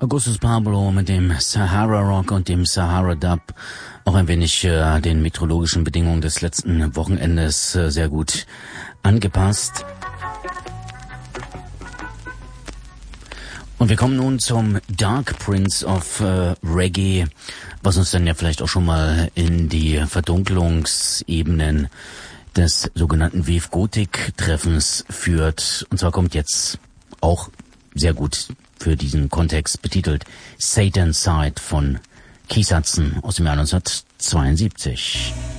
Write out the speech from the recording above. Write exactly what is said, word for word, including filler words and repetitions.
Augustus Pablo mit dem Sahara Rock und dem Sahara Dub, auch ein wenig äh, den meteorologischen Bedingungen des letzten Wochenendes äh, sehr gut angepasst. Und wir kommen nun zum Dark Prince of äh, Reggae, was uns dann ja vielleicht auch schon mal in die Verdunklungsebenen des sogenannten Wave Gothic Treffens führt. Und zwar kommt jetzt auch sehr gut für diesen Kontext betitelt Satan's Side von Keith Hudson aus dem Jahr neunzehnhundertzweiundsiebzig.